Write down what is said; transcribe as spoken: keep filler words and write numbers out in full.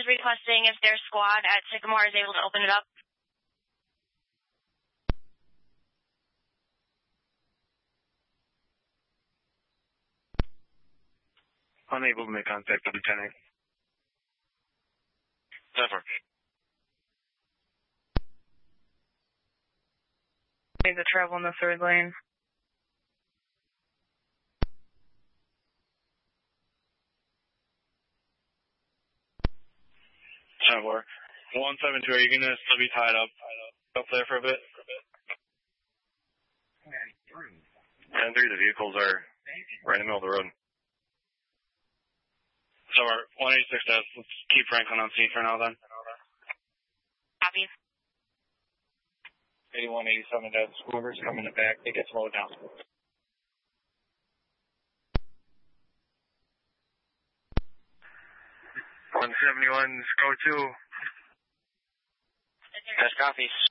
requesting if their squad at Sycamore is able to open it up. Unable to make contact with Lieutenant. Zephyr. Need to travel in the third lane. ten four. one seven two, are you going to still be tied up up there for a bit? ten three, the vehicles are right in the middle of the road. So our one eighty-six S, let's keep Franklin on scene for now then. Copy. eighty-one, eighty-seven, that's whoever's coming in the back, they get slowed down. one seventy-one, S C O two. Yes, copies.